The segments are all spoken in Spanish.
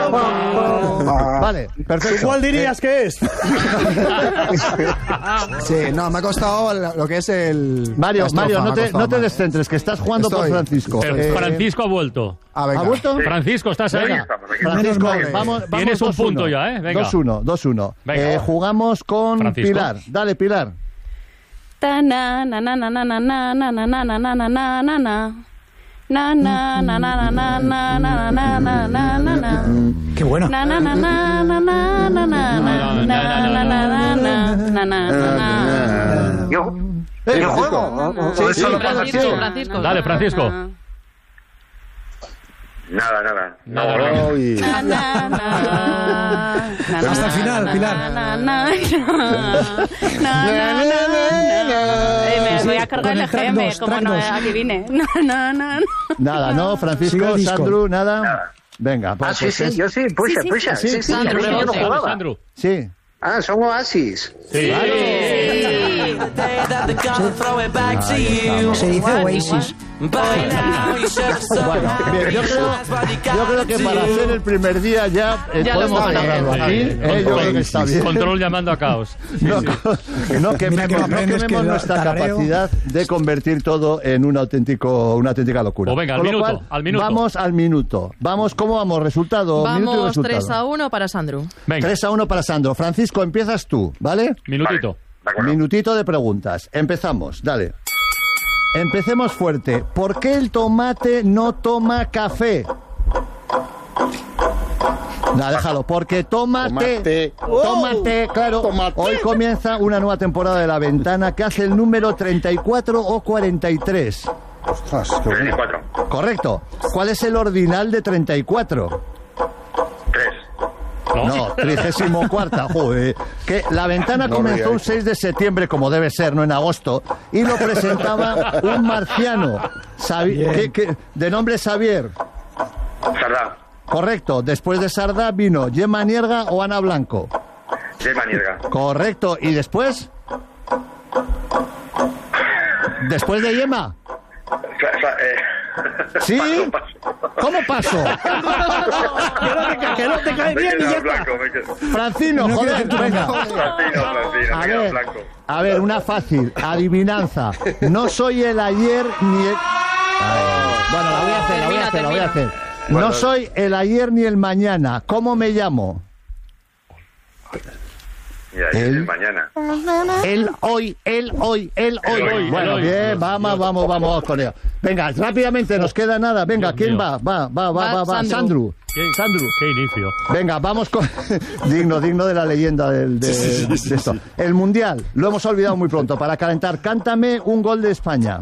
Vale, perfecto. ¿Cuál dirías que es? Sí, no, me ha costado lo que es el... Mario, no te descentres, que estás jugando por Francisco. Francisco ha vuelto. ¿Ha vuelto? Sí. Francisco, ¿estás ahí? Francisco, vamos. Tienes un punto ya, ¿eh? Venga. 2-1. Jugamos con Francisco. Pilar. Dale, Pilar. Ta na na na na na na na na na na na na na na na na. Na na na na na na na na na na na na. Qué bueno. Na na na na na na na na na na. Yo juego. Sí, Francisco. Dale, Francisco. Nada. Hasta el final, Pilar. Me voy a cargar el EGM, como no adivine. Nada, ¿no? Francisco, Sandro, nada. Venga, pues yo sí, puxa. Sí, Sandro, yo no jugaba. Sandro. Sí. Ah, son Oasis. Sí. Se dice Oasis. Bueno, bien, yo creo que para hacer el primer día ya podemos agarrarlo aquí. Yo creo que está bien. Control llamando a caos. No quememos nuestra capacidad de convertir todo en una auténtica locura. Pues venga, al minuto. Vamos al minuto. ¿Cómo vamos? ¿Resultado? Vamos 3-1 para Sandro. 3-1 para Sandro. Francisco, empiezas tú, ¿vale? Minutito. Vale, minutito de preguntas. Empezamos, dale. Empecemos fuerte. ¿Por qué el tomate no toma café? No, déjalo. Porque tómate, claro. Tomate. Hoy comienza una nueva temporada de La Ventana que hace el número 34 o 43. Ostras, 34. Correcto. ¿Cuál es el ordinal de 34? 3. No, 34ª, joder. Que La Ventana comenzó un 6 de septiembre, como debe ser, no en agosto, y lo presentaba un marciano, de nombre Xavier. Sardá. Correcto. Después de Sardá vino Gemma Nierga o Ana Blanco. Gemma Nierga. Correcto. ¿Y después? ¿Después de Gemma? ¿Sí? ¿Cómo paso? Que no te cae bien y ya está. Francino, joder, venga. A ver, una fácil. Adivinanza. No soy el ayer ni el... Bueno, la voy a hacer. No soy el ayer ni el mañana. ¿Cómo me llamo? El mañana. El hoy. Bueno, bien, vamos con ello. Venga, rápidamente, nos queda nada. Venga, ¿quién va? Va. Sandro. Qué inicio. Venga, vamos con... digno de la leyenda de esto. El Mundial, lo hemos olvidado muy pronto. Para calentar, cántame un gol de España.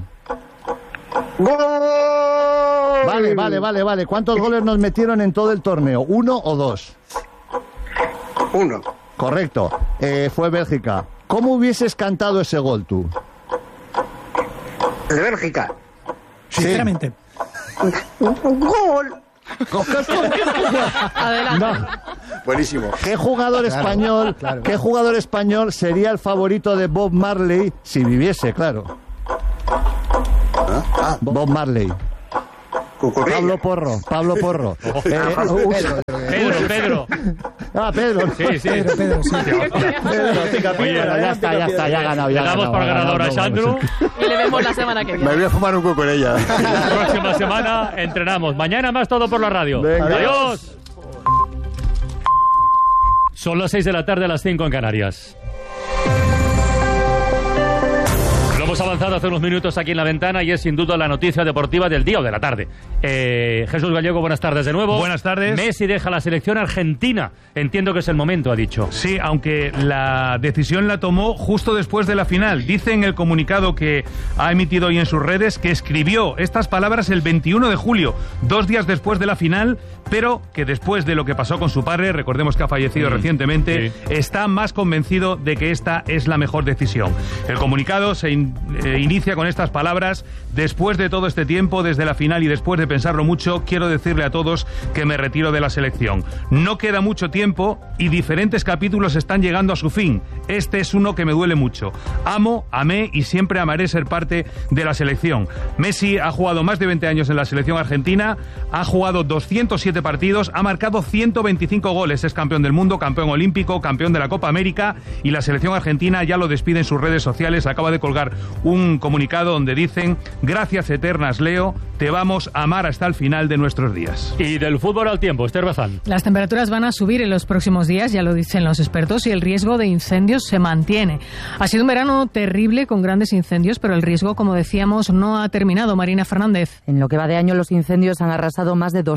¡Gol! Vale. ¿Cuántos goles nos metieron en todo el torneo? ¿1 o 2? 1. Correcto. Fue Bélgica. ¿Cómo hubieses cantado ese gol tú? ¿De Bélgica? Sinceramente. ¡Gol! Adelante. No. Buenísimo. ¿Qué jugador español sería el favorito de Bob Marley si viviese, claro? Bob Marley. Pablo Porro. Pedro. Pedro. Sí. Pedro, sí. Ya está, ya ha ganado. Damos por ganador a Sandro. Y le vemos la semana que viene. Me voy a fumar un cuco con ella. La próxima semana entrenamos. Mañana más Todo por la Radio. Venga. Adiós. Son las 6 de la tarde, las 5 en Canarias. Hemos avanzado hace unos minutos aquí en La Ventana y es sin duda la noticia deportiva del día o de la tarde. Jesús Gallego, buenas tardes de nuevo. Buenas tardes. Messi deja la selección argentina. Entiendo que es el momento, ha dicho. Sí, aunque la decisión la tomó justo después de la final. Dice en el comunicado que ha emitido hoy en sus redes que escribió estas palabras el 21 de julio, 2 días después de la final, pero que después de lo que pasó con su padre, recordemos que ha fallecido recientemente, está más convencido de que esta es la mejor decisión. El comunicado se inicia con estas palabras: después de todo este tiempo, desde la final y después de pensarlo mucho, quiero decirle a todos que me retiro de la selección. No queda mucho tiempo y diferentes capítulos están llegando a su fin. Este es uno que me duele mucho. Amo, amé y siempre amaré ser parte de la selección. Messi ha jugado más de 20 años en la selección argentina, ha jugado 207 partidos, ha marcado 125 goles, es campeón del mundo, campeón olímpico, campeón de la Copa América, y la selección argentina ya lo despide en sus redes sociales. Acaba de colgar un comunicado donde dicen: gracias eternas, Leo, te vamos a amar hasta el final de nuestros días. Y del fútbol al tiempo, Esther Bazán. Las temperaturas van a subir en los próximos días, ya lo dicen los expertos, y el riesgo de incendios se mantiene. Ha sido un verano terrible con grandes incendios, pero el riesgo, como decíamos, no ha terminado. Marina Fernández. En lo que va de año, los incendios han arrasado más de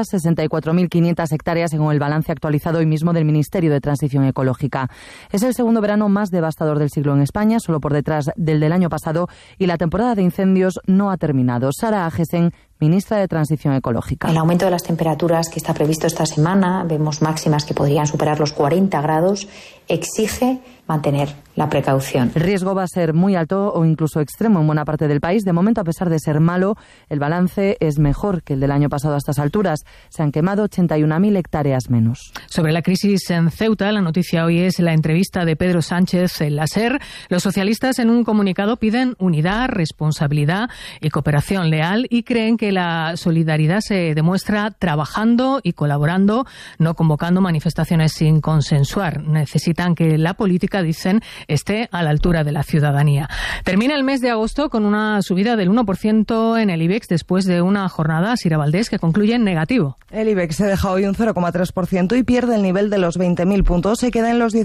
264.500 hectáreas según el balance actualizado hoy mismo del Ministerio de Transición Ecológica. Es el segundo verano más devastador del siglo en España, solo por detrás del año pasado, y la temporada de incendios no ha terminado. Sara Agesen, ministra de Transición Ecológica. El aumento de las temperaturas que está previsto esta semana, vemos máximas que podrían superar los 40 grados, exige mantener la precaución. El riesgo va a ser muy alto o incluso extremo en buena parte del país. De momento, a pesar de ser malo, el balance es mejor que el del año pasado a estas alturas. Se han quemado 81.000 hectáreas menos. Sobre la crisis en Ceuta, la noticia hoy es la entrevista de Pedro Sánchez en la SER. Los socialistas en un comunicado piden unidad, responsabilidad y cooperación leal, y creen que la solidaridad se demuestra trabajando y colaborando, no convocando manifestaciones sin consensuar. Necesitan que la política, dicen, esté a la altura de la ciudadanía. Termina el mes de agosto con una subida del 1% en el IBEX después de una jornada, Sira Valdés, que concluye en negativo. El IBEX se deja hoy un 0,3% y pierde el nivel de los 20.000 puntos. Se queda en los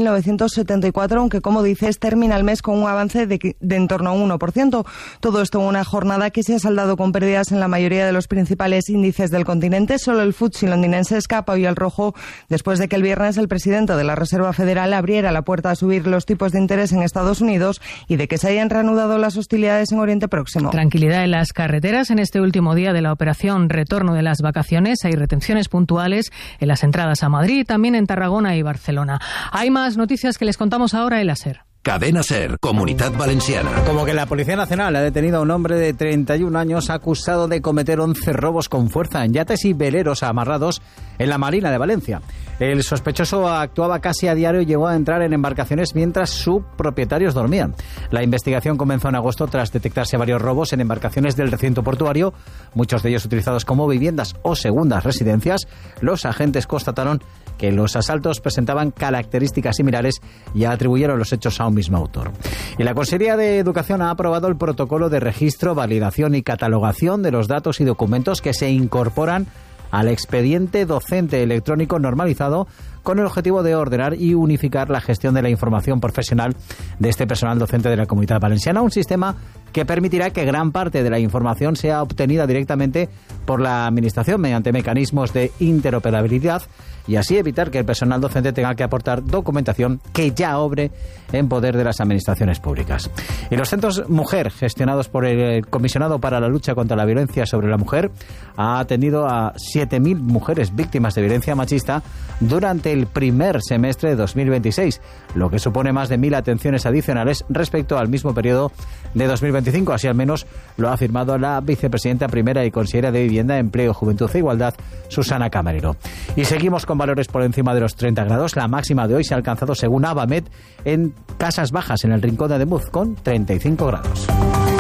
19.974, aunque, como dices, termina el mes con un avance de en torno a un 1%. Todo esto en una jornada que se ha saldado con pérdidas en la mayoría de los principales índices del continente. Solo el FTSE londinense escapa hoy al rojo después de que el viernes el presidente de la Reserva Federal abriera la puerta a subir los tipos de interés en Estados Unidos y de que se hayan reanudado las hostilidades en Oriente Próximo. Tranquilidad en las carreteras en este último día de la operación retorno de las vacaciones. Hay retenciones puntuales en las entradas a Madrid, también en Tarragona y Barcelona. Hay más noticias que les contamos ahora en la SER. Cadena SER, Comunitat Valenciana. Como que la Policía Nacional ha detenido a un hombre de 31 años acusado de cometer 11 robos con fuerza en yates y veleros amarrados en la Marina de Valencia. El sospechoso actuaba casi a diario y llegó a entrar en embarcaciones mientras sus propietarios dormían. La investigación comenzó en agosto tras detectarse varios robos en embarcaciones del recinto portuario, muchos de ellos utilizados como viviendas o segundas residencias. Los agentes constataron que los asaltos presentaban características similares y atribuyeron los hechos a un mismo autor. Y la Consejería de Educación ha aprobado el protocolo de registro, validación y catalogación de los datos y documentos que se incorporan al expediente docente electrónico normalizado, con el objetivo de ordenar y unificar la gestión de la información profesional de este personal docente de la Comunidad Valenciana, un sistema que permitirá que gran parte de la información sea obtenida directamente por la Administración mediante mecanismos de interoperabilidad y así evitar que el personal docente tenga que aportar documentación que ya obre en poder de las administraciones públicas. Y los centros Mujer, gestionados por el Comisionado para la Lucha contra la Violencia sobre la Mujer, ha atendido a 7.000 mujeres víctimas de violencia machista durante el primer semestre de 2026, lo que supone más de 1.000 atenciones adicionales respecto al mismo periodo de 2025. Así al menos lo ha afirmado la vicepresidenta primera y consejera de Vivienda, Empleo, Juventud e Igualdad, Susana Camarero. Y seguimos con valores por encima de los 30 grados. La máxima de hoy se ha alcanzado, según Avamed, en Casas Bajas, en el Rincón de Ademuz, con 35 grados.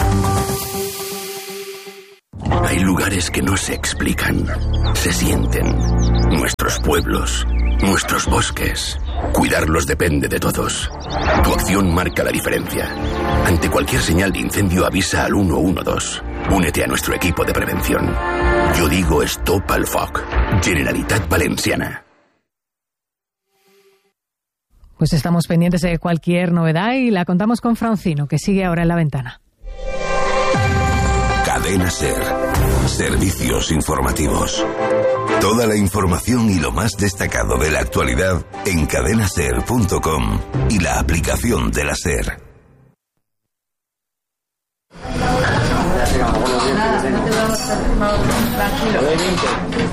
Hay lugares que no se explican, se sienten. Nuestros pueblos, nuestros bosques. Cuidarlos depende de todos. Tu acción marca la diferencia. Ante cualquier señal de incendio, avisa al 112. Únete a nuestro equipo de prevención. Yo digo Stop al Foc. Generalitat Valenciana. Pues estamos pendientes de cualquier novedad y la contamos con Francino, que sigue ahora en la ventana. Cadena SER. Servicios informativos. Toda la información y lo más destacado de la actualidad en cadenaser.com y la aplicación de la SER.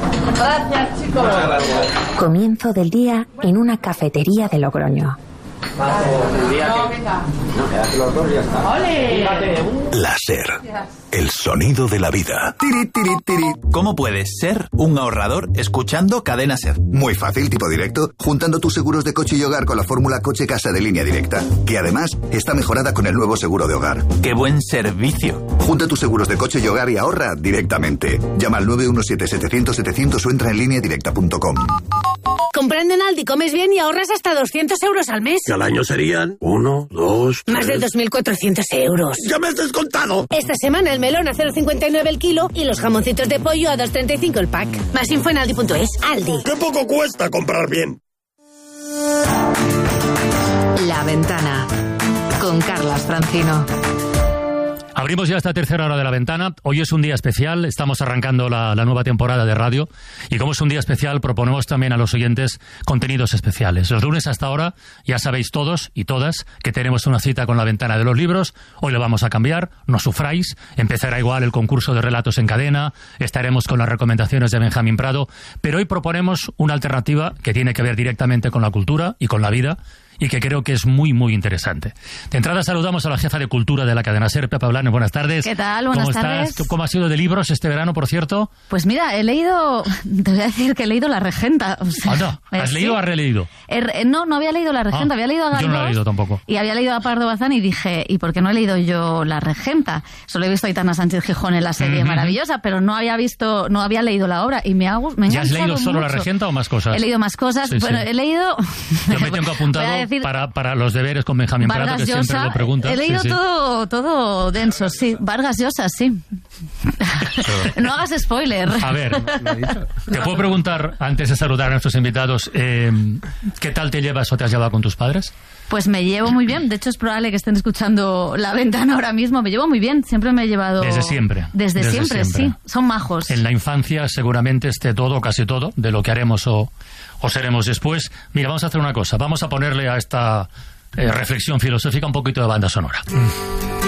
Comienzo del día en una cafetería de Logroño. Láser. El sonido de la vida. Tiri, tiri, tiri. ¿Cómo puedes ser un ahorrador escuchando Cadena Ser? Muy fácil, tipo directo, juntando tus seguros de coche y hogar con la fórmula Coche Casa de Línea Directa, que además está mejorada con el nuevo seguro de hogar. ¡Qué buen servicio! Junta tus seguros de coche y hogar y ahorra directamente. Llama al 917-700-700 o entra en lineadirecta.com. Comprando en Aldi comes bien y ahorras hasta 200 euros al mes. Que al año serían 1, 2, 3... Más de 2.400 euros. ¡Ya me has descontado! Esta semana el melón a 0,59 el kilo y los jamoncitos de pollo a 2,35 el pack. Más info en aldi.es. Aldi. ¡Qué poco cuesta comprar bien! La Ventana, con Carlas Francino. Abrimos ya esta tercera hora de La Ventana. Hoy es un día especial, estamos arrancando la nueva temporada de radio y como es un día especial proponemos también a los oyentes contenidos especiales. Los lunes hasta ahora ya sabéis todos y todas que tenemos una cita con La Ventana de los libros. Hoy lo vamos a cambiar, no sufráis, empezará igual el concurso de relatos en cadena, estaremos con las recomendaciones de Benjamín Prado, pero hoy proponemos una alternativa que tiene que ver directamente con la cultura y con la vida y que creo que es muy, muy interesante. De entrada saludamos a la jefa de cultura de la cadena SER, Pepa Blanes. Buenas tardes. ¿Qué tal? Buenas tardes. ¿Estás? ¿Cómo ha sido de libros este verano, por cierto? Pues mira, he leído, te voy a decir que he leído La Regenta. O sea, Anda, ¿has leído o has releído? No había leído La Regenta, había leído a Galdós. Yo no la he leído tampoco. Y había leído a Pardo Bazán y dije, ¿y por qué no he leído yo La Regenta? Solo he visto a Aitana Sánchez Gijón en la serie maravillosa, pero no había leído la obra y me ha enganchado. ¿Ya has leído solo mucho. La Regenta o más cosas? He leído más cosas. Sí, bueno, sí. he leído... Yo me tengo apuntado para los deberes con Benjamín Prado, Vargas que siempre Llosa, lo pregunta. he leído Sí, sí. todo denso, sí. Vargas Llosa, sí. No hagas spoiler. A ver, te puedo preguntar, antes de saludar a nuestros invitados, ¿qué tal te llevas o te has llevado con tus padres? Pues me llevo muy bien. De hecho, es probable que estén escuchando La Ventana ahora mismo. Me llevo muy bien. Siempre me he llevado... Desde siempre. Desde siempre, sí. Son majos. En la infancia seguramente esté todo, casi todo, de lo que haremos o seremos después. Mira, vamos a hacer una cosa. Vamos a ponerle a esta reflexión filosófica un poquito de banda sonora.